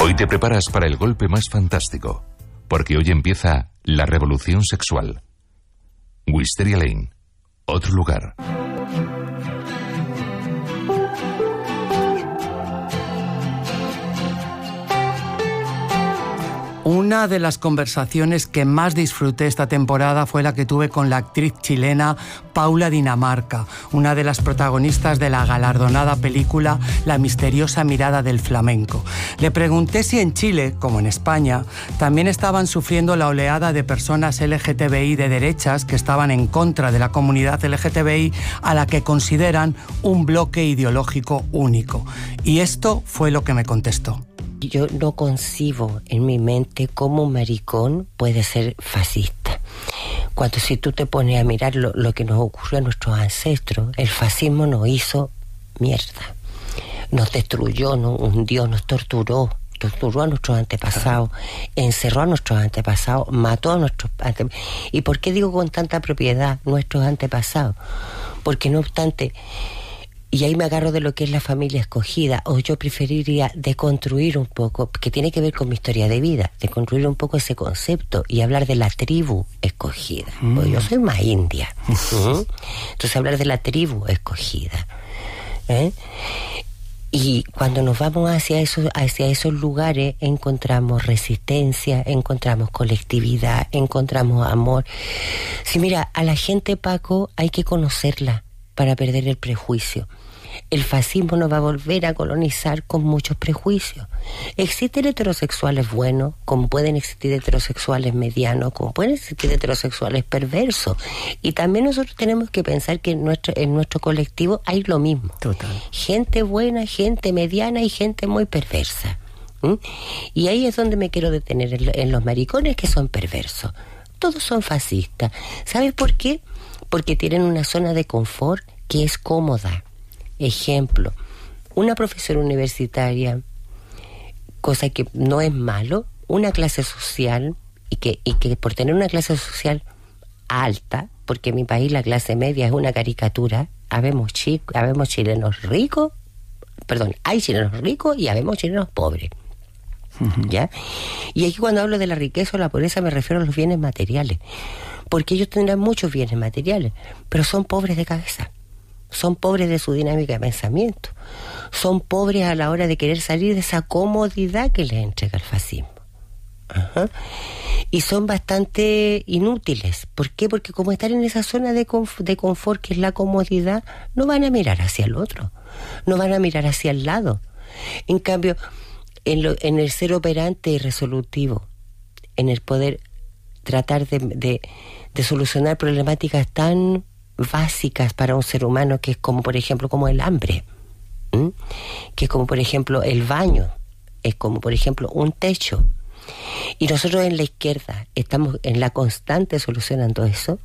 Hoy te preparas para el golpe más fantástico, porque hoy empieza la revolución sexual. Wisteria Lane, otro lugar. Una de las conversaciones que más disfruté esta temporada fue la que tuve con la actriz chilena Paula Dinamarca, una de las protagonistas de la galardonada película La misteriosa mirada del flamenco. Le pregunté si en Chile, como en España, también estaban sufriendo la oleada de personas LGTBI de derechas que estaban en contra de la comunidad LGTBI a la que consideran un bloque ideológico único. Y esto fue lo que me contestó. Yo no concibo en mi mente cómo un maricón puede ser fascista. Cuando si tú te pones a mirar lo que nos ocurrió a nuestros ancestros, el fascismo nos hizo mierda. Nos destruyó, nos hundió, nos torturó a nuestros antepasados, encerró a nuestros antepasados, mató a nuestros antepasados. ¿Y por qué digo con tanta propiedad nuestros antepasados? Porque no obstante... Y ahí me agarro de lo que es la familia escogida, o yo preferiría deconstruir un poco, que tiene que ver con mi historia de vida, deconstruir un poco ese concepto y hablar de la tribu escogida. Porque yo soy más india. Entonces hablar de la tribu escogida. Y cuando nos vamos hacia esos lugares, encontramos resistencia, encontramos colectividad, encontramos amor. Sí, mira, a la gente, Paco, hay que conocerla para perder el prejuicio. El fascismo nos va a volver a colonizar con muchos prejuicios. Existen heterosexuales buenos, como pueden existir heterosexuales medianos, como pueden existir heterosexuales perversos. Y también nosotros tenemos que pensar que en nuestro colectivo hay lo mismo. Total. Gente buena, gente mediana y gente muy perversa. Y ahí es donde me quiero detener, en los maricones que son perversos. Todos son fascistas. ¿Sabes por qué? Porque tienen una zona de confort que es cómoda. Ejemplo, una profesora universitaria, cosa que no es malo, una clase social, y que por tener una clase social alta, porque en mi país la clase media es una caricatura, habemos chilenos ricos, hay chilenos ricos y habemos chilenos pobres. ¿Ya? Y aquí cuando hablo de la riqueza o la pobreza me refiero a los bienes materiales, porque ellos tendrán muchos bienes materiales, pero son pobres de cabeza, son pobres de su dinámica de pensamiento, son pobres a la hora de querer salir de esa comodidad que les entrega el fascismo. Y son bastante inútiles. ¿Por qué? Porque como están en esa zona de confort que es la comodidad, no van a mirar hacia el otro, no van a mirar hacia el lado. En cambio, en el ser operante y resolutivo, en el poder tratar de solucionar problemáticas tan básicas para un ser humano, que es como por ejemplo como el hambre, que es como por ejemplo el baño, es como por ejemplo un techo. Y nosotros en la izquierda estamos en la constante solucionando eso.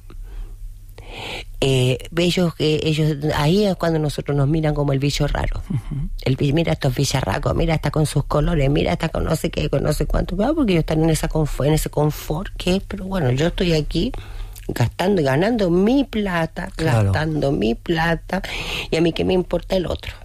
Ellos ahí es cuando nosotros nos miran como el bicho raro. Mira estos bicharracos, mira, está con sus colores, mira, está con no sé qué, con no sé cuánto, porque ellos están en ese confort que es, pero bueno, yo estoy aquí gastando y ganando mi plata, gastando mi plata, y a mí qué me importa el otro.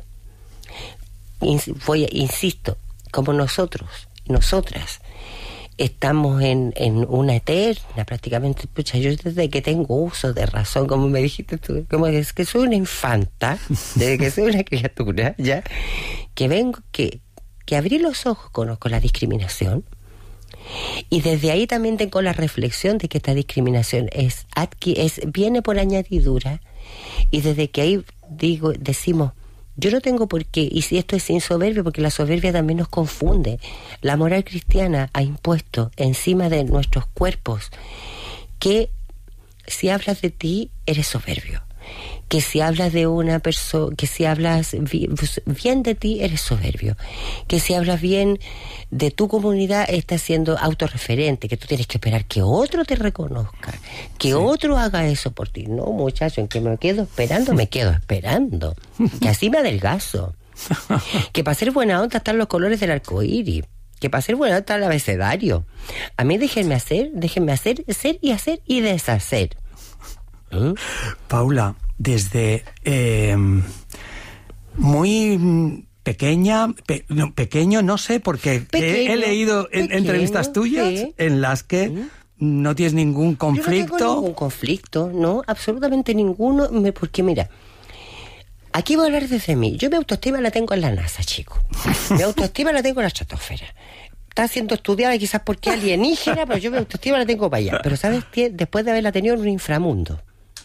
Insisto, como nosotros y nosotras estamos en una eterna, prácticamente, pucha, yo desde que tengo uso de razón, como me dijiste tú, como es que soy una infanta, desde que soy una criatura, ya, que abrí los ojos, conozco la discriminación, y desde ahí también tengo la reflexión de que esta discriminación viene por añadidura, y desde que ahí decimos, yo no tengo por qué, y si esto es sin soberbia, porque la soberbia también nos confunde. La moral cristiana ha impuesto encima de nuestros cuerpos que si hablas de ti, eres soberbio. Que si hablas de una persona, que si hablas bien de ti, eres soberbio. Que si hablas bien de tu comunidad, estás siendo autorreferente, que tú tienes que esperar que otro te reconozca, que otro haga eso por ti. No, muchacho, en que me quedo esperando, que así me adelgazo. Que para ser buena onda están los colores del arco iris. Que para ser buena onda está el abecedario. A mí déjenme hacer, ser y hacer y deshacer. Paula, desde muy pequeño, no sé, porque he leído entrevistas tuyas en las que no tienes ningún conflicto. Yo no tengo ningún conflicto, no, absolutamente ninguno, porque mira, aquí voy a hablar desde mí. Yo mi autoestima la tengo en la NASA, chico. Mi autoestima la tengo en la estratosfera. Está siendo estudiada quizás porque alienígena, pero yo mi autoestima la tengo para allá. Pero ¿sabes qué? Después de haberla tenido en un inframundo.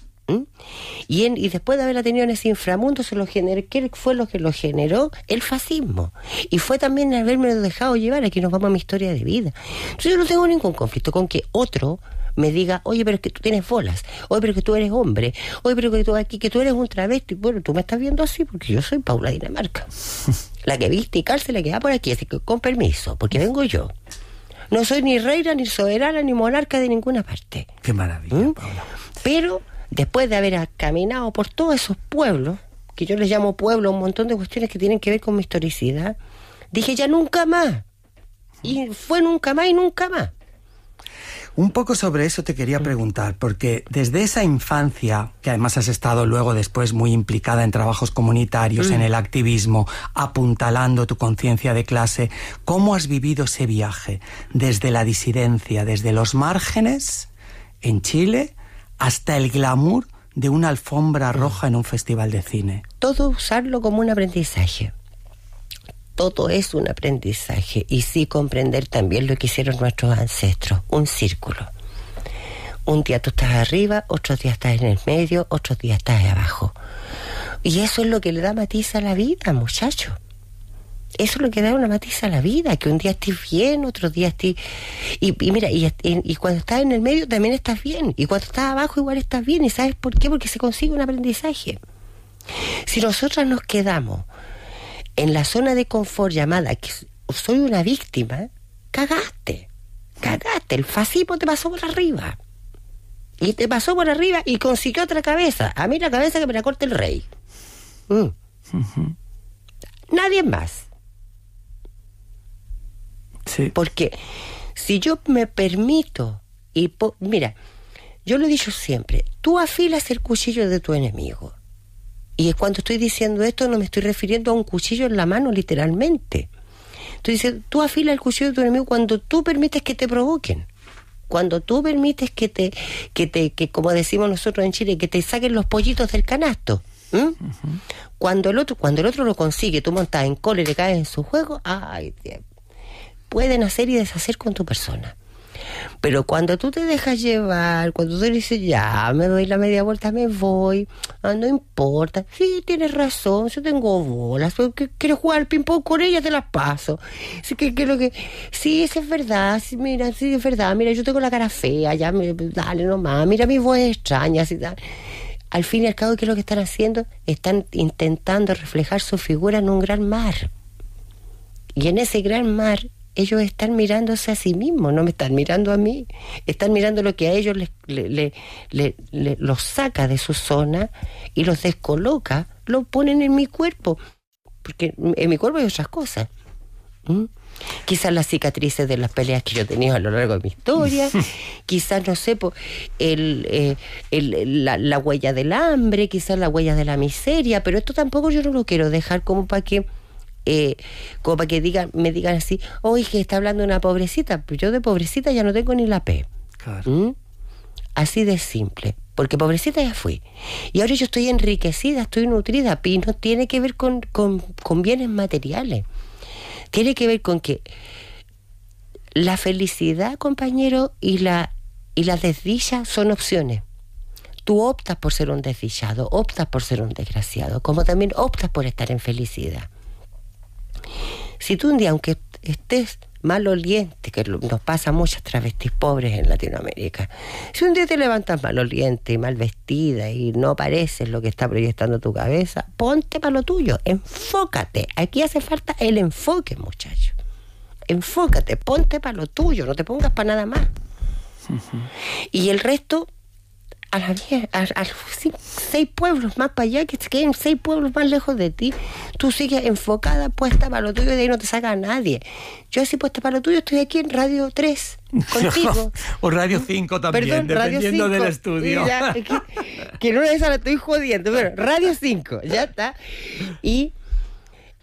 Y después de haberla tenido en ese inframundo se lo generó. ¿Qué fue lo que lo generó? El fascismo. Y fue también haberme dejado llevar. Aquí nos vamos a mi historia de vida. Entonces yo no tengo ningún conflicto con que otro me diga, oye, pero es que tú tienes bolas, oye, pero que tú eres hombre, oye, pero que tú eres un travesti. Bueno, tú me estás viendo así porque yo soy Paula Dinamarca, la que viste y calce, la que va por aquí, así que con permiso, porque vengo yo. No soy ni reina, ni soberana, ni monarca de ninguna parte. Qué maravilla, Paula. Pero después de haber caminado por todos esos pueblos, que yo les llamo pueblos, un montón de cuestiones que tienen que ver con mi historicidad, dije ya nunca más. Y fue nunca más y nunca más. Un poco sobre eso te quería preguntar, porque desde esa infancia, que además has estado luego después muy implicada en trabajos comunitarios, en el activismo, apuntalando tu conciencia de clase, ¿cómo has vivido ese viaje? Desde la disidencia, desde los márgenes, en Chile, hasta el glamour de una alfombra roja en un festival de cine. Todo usarlo como un aprendizaje. Todo es un aprendizaje y sí comprender también lo que hicieron nuestros ancestros, un círculo. Un día tú estás arriba, otro día estás en el medio, otro día estás abajo. Y eso es lo que le da matiz a la vida, muchacho. Eso es lo que da una matiz a la vida, que un día estés bien, otro día estés... Y mira, y cuando estás en el medio también estás bien, y cuando estás abajo igual estás bien, ¿y sabes por qué? Porque se consigue un aprendizaje. Si nosotras nos quedamos en la zona de confort llamada que soy una víctima, cagaste, el fascismo te pasó por arriba, y te pasó por arriba y consiguió otra cabeza, a mí la cabeza que me la corte el rey. Nadie más. Sí. Porque si yo me permito, mira, yo lo he dicho siempre, tú afilas el cuchillo de tu enemigo. Y cuando estoy diciendo esto no me estoy refiriendo a un cuchillo en la mano literalmente. Estoy diciendo, tú afilas el cuchillo de tu enemigo cuando tú permites que te provoquen. Cuando tú permites que como decimos nosotros en Chile, que te saquen los pollitos del canasto. Cuando el otro lo consigue, tú montas en cola y le caes en su juego, pueden hacer y deshacer con tu persona. Pero cuando tú te dejas llevar, cuando tú dices, ya, me doy la media vuelta, me voy, no importa, sí, tienes razón, yo tengo bolas, quiero jugar al ping-pong con ella, te las paso. Sí, eso es verdad, sí, es verdad, mira, yo tengo la cara fea, ya, dale nomás, mira mi voz extraña, así, tal. Al fin y al cabo, ¿qué es lo que están haciendo? Están intentando reflejar su figura en un gran mar. Y en ese gran mar, ellos están mirándose a sí mismos, no me están mirando a mí. Están mirando lo que a ellos los saca de su zona y los descoloca, lo ponen en mi cuerpo. Porque en mi cuerpo hay otras cosas. Quizás las cicatrices de las peleas que yo he tenido a lo largo de mi historia, quizás, no sé, la huella del hambre, quizás la huella de la miseria, pero esto tampoco yo no lo quiero dejar como para que me digan así, oye, que está hablando de una pobrecita, pues yo de pobrecita ya no tengo ni la P. Claro. Así de simple, porque pobrecita ya fui. Y ahora yo estoy enriquecida, estoy nutrida, y no tiene que ver con bienes materiales. Tiene que ver con que la felicidad, compañero, y la desdicha son opciones. Tú optas por ser un desdichado, optas por ser un desgraciado, como también optas por estar en felicidad. Si tú un día, aunque estés maloliente, que nos pasa a muchas travestis pobres en Latinoamérica, si un día te levantas maloliente y mal vestida y no pareces lo que está proyectando tu cabeza, ponte para lo tuyo, enfócate. Aquí hace falta el enfoque, muchacho. Enfócate, ponte para lo tuyo, no te pongas para nada más. Y el resto, a la vez, a 6 pueblos más para allá, que se queden 6 pueblos más lejos de ti, tú sigues enfocada, puesta para lo tuyo, y de ahí no te saca nadie. Yo así puesta para lo tuyo estoy aquí en Radio 3 contigo. O Radio 5 también. Perdón, dependiendo Radio 5, del estudio. Ya, que no es esa la estoy jodiendo, pero Radio 5, ya está. Y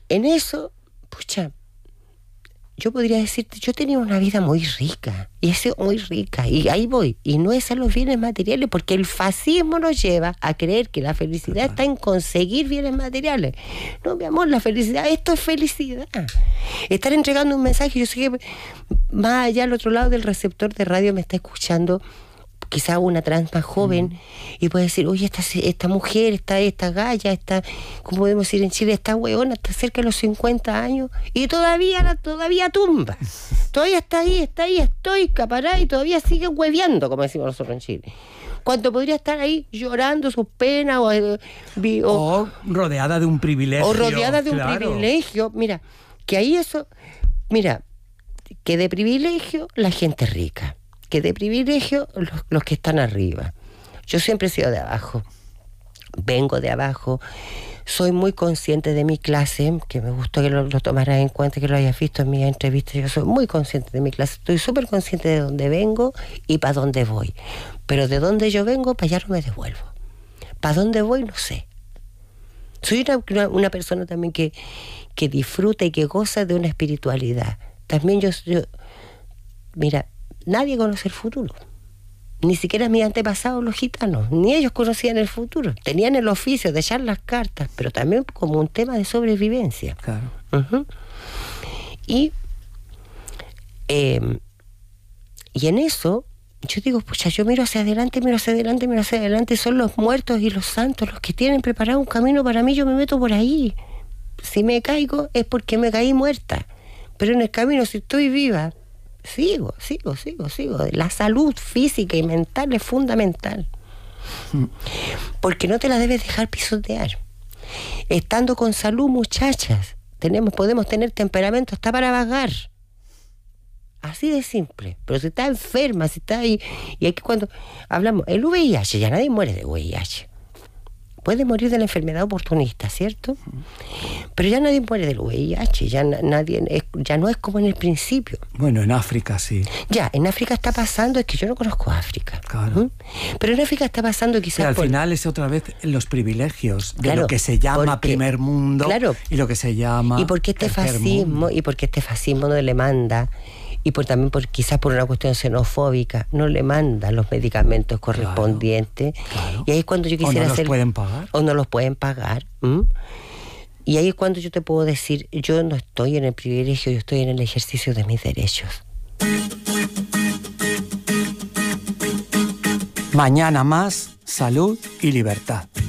en eso, pucha, yo podría decirte, yo tenía una vida muy rica, y eso muy rica, y ahí voy, y no es a los bienes materiales, porque el fascismo nos lleva a creer que la felicidad está en conseguir bienes materiales. No, mi amor, la felicidad, esto es felicidad. Estar entregando un mensaje, yo sé que más allá al otro lado del receptor de radio me está escuchando quizá una trans más joven, y puede decir, oye, esta mujer, esta galla, ¿cómo podemos decir en Chile? Esta hueona está cerca de los 50 años y todavía tumba. Todavía está ahí, estoy capará, y todavía sigue hueveando, como decimos nosotros en Chile. Cuando podría estar ahí llorando sus penas o rodeada de un privilegio. O rodeada de un privilegio. Mira, que ahí eso... Mira, que de privilegio la gente rica, que de privilegio los que están arriba. Yo siempre he sido de abajo, vengo de abajo, soy muy consciente de mi clase, que me gustó que lo tomaras en cuenta, que lo hayas visto en mi entrevista. Yo soy muy consciente de mi clase, estoy súper consciente de dónde vengo y para dónde voy, pero de dónde yo vengo, para allá no me devuelvo. Para dónde voy, no sé. Soy una persona también que disfruta y que goza de una espiritualidad. También yo mira, nadie conoce el futuro. Ni siquiera mis antepasados, los gitanos, ni ellos conocían el futuro. Tenían el oficio de echar las cartas, pero también como un tema de sobrevivencia. Claro. Uh-huh. Y en eso, yo digo, pucha, yo miro hacia adelante, son los muertos y los santos los que tienen preparado un camino para mí, yo me meto por ahí. Si me caigo es porque me caí muerta, pero en el camino, si estoy viva, sigo. La salud física y mental es fundamental, porque no te la debes dejar pisotear. Estando con salud, muchachas, podemos tener temperamento hasta para vagar, así de simple. Pero si estás enferma, si estás ahí, y aquí cuando hablamos, el VIH, ya nadie muere de VIH. Puede morir de la enfermedad oportunista, ¿cierto? Pero ya nadie muere del VIH, ya no es como en el principio. Bueno, en África sí. Ya, en África está pasando, es que yo no conozco África. Claro. Pero en África está pasando quizás... Pero al final es otra vez los privilegios de claro, lo que se llama primer mundo, claro, y lo que se llama... Y porque este fascismo no le manda... Y también quizás por una cuestión xenofóbica, no le mandan los medicamentos correspondientes. Claro. Y ahí es cuando yo quisiera hacer... O no los pueden pagar. Y ahí es cuando yo te puedo decir, yo no estoy en el privilegio, yo estoy en el ejercicio de mis derechos. Mañana más, salud y libertad.